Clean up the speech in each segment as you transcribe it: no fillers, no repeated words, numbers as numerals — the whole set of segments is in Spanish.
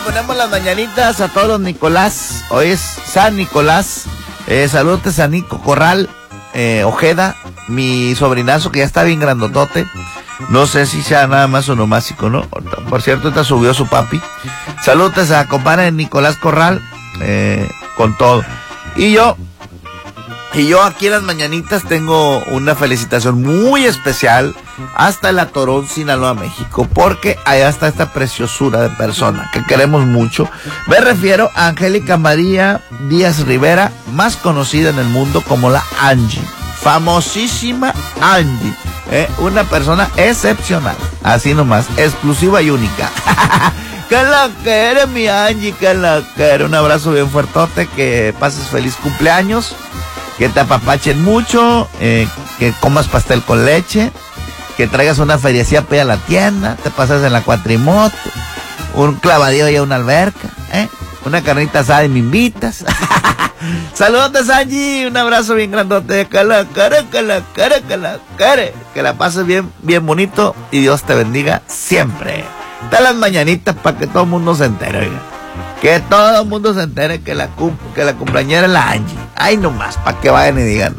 ponemos las mañanitas a todos los Nicolás. Hoy es San Nicolás. Saludos a Nico Corral, Ojeda, mi sobrinazo que ya está bien grandotote. No sé si sea nada más onomástico, ¿no? Por cierto, ahorita subió su papi. Saludos a compadre Nicolás Corral, con todo. Y yo aquí en las mañanitas tengo una felicitación muy especial hasta el Atorón, Sinaloa, México, porque allá está esta preciosura de persona que queremos mucho. Me refiero a Angélica María Díaz Rivera, más conocida en el mundo como la Angie, famosísima Angie, una persona excepcional, así nomás, exclusiva y única. Que la quiere mi Angie, que la quiere. Un abrazo bien fuertote, que pases feliz cumpleaños, que te apapachen mucho, que comas pastel con leche, que traigas una feriecilla para ir a la tienda, te pasas en la cuatrimoto, un clavadillo y a una alberca, una carnita asada y me invitas. Saludos, Angie, un abrazo bien grandote, que la quiere, que la pases bien, bien bonito y Dios te bendiga siempre. Da las mañanitas para que todo el mundo se entere, oiga. Que todo el mundo se entere que la cumpleañera es la Angie. Ay, nomás, para que vayan y digan.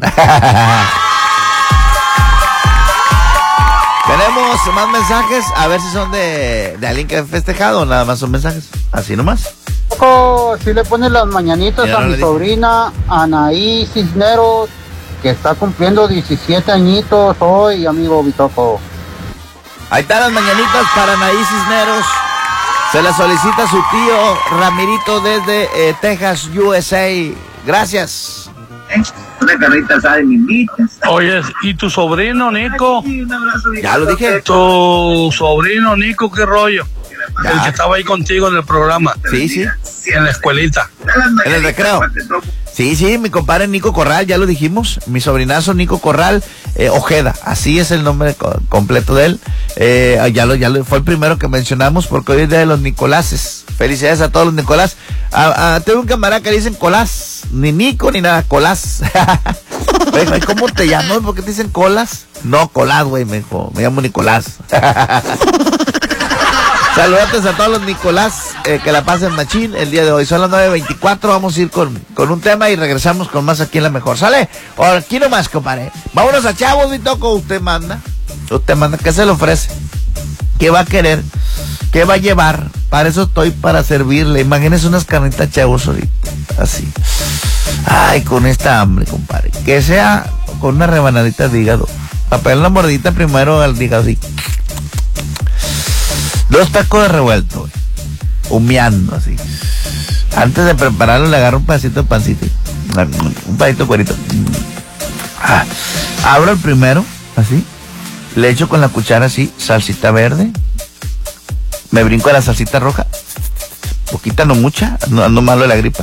Tenemos más mensajes, a ver si son de alguien que ha festejado o nada más son mensajes. Así nomás. Si le pones las mañanitas a mi sobrina Anaí Cisneros, que está cumpliendo 17 añitos hoy, amigo Bitoco. Ahí están las mañanitas para Anaí Cisneros. Se la solicita su tío Ramirito desde Texas, USA. Gracias. Una carrita asada y me invitas. Oye, ¿y tu sobrino Nico? Ya lo dije. Tu sobrino Nico, ¿qué rollo? Ya. El que estaba ahí contigo en el programa. Sí. En la escuelita. En el recreo. Sí, mi compadre Nico Corral, ya lo dijimos. Mi sobrinazo Nico Corral, Ojeda, así es el nombre completo de él. Fue el primero que mencionamos porque hoy es día de los Nicoláses. Felicidades a todos los Nicolás. Tengo un camarada que le dicen Colás, ni Nico ni nada, Colás. ¿Cómo te llamas? ¿Por qué te dicen Colas? No, Colás, güey, me llamo Nicolás. Saludos a todos los Nicolás, que la pasen machín el día de hoy. Son las 9:24, vamos a ir con un tema y regresamos con más aquí en La Mejor. ¿Sale? Ahora, aquí nomás, compadre. Vámonos a chavos, mi toco. Usted manda, ¿qué se le ofrece? ¿Qué va a querer? ¿Qué va a llevar? Para eso estoy, para servirle. Imagínese unas carnitas chavos ahorita, así. Ay, con esta hambre, compadre. Que sea con una rebanadita de hígado. Para pegar una mordita primero al hígado, así. 2 tacos de revuelto, humeando así. Antes de prepararlo le agarro un pedacito de pancito, un pedacito de cuerito. Abro el primero, así. Le echo con la cuchara así, salsita verde. Me brinco a la salsita roja. Poquita, no mucha, ando malo de la gripa.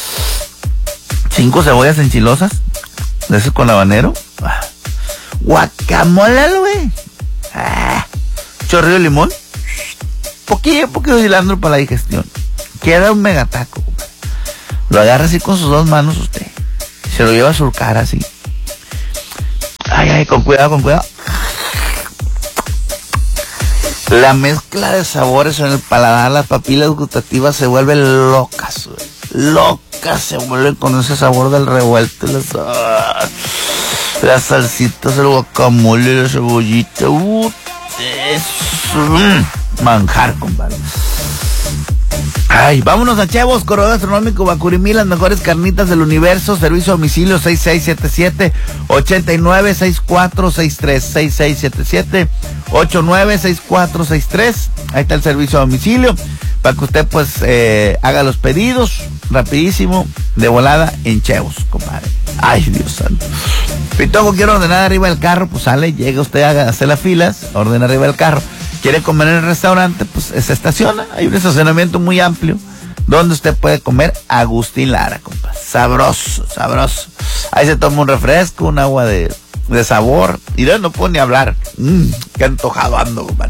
5 cebollas enchilosas, de esas con habanero. Guacamole, güey. Chorrillo de limón. Poquito de cilantro para la digestión. Queda un megataco, compadre. Lo agarra así con sus 2 manos usted. Se lo lleva a surcar así. Ay, con cuidado. La mezcla de sabores en el paladar, las papilas gustativas se vuelven locas, güey. Locas se vuelven con ese sabor del revuelto. Las salsitas, el guacamole, la cebollita. Manjar, compadre. Ay, vámonos a Chavos, Corredor Gastronómico Bacurimí, las mejores carnitas del universo. Servicio a domicilio 6677-896463. 6677-896463. Ahí está el servicio a domicilio para que usted pues haga los pedidos rapidísimo, de volada en Chavos, compadre. Ay, Dios santo. Pitoco, quiero ordenar arriba del carro, pues sale, llega usted a hacer las filas, ordena arriba del carro. Quiere comer en el restaurante, pues se estaciona. Hay un estacionamiento muy amplio donde usted puede comer Agustín Lara, compa. Sabroso. Ahí se toma un refresco, un agua de sabor. Y no puedo ni hablar. Qué antojado ando, compadre.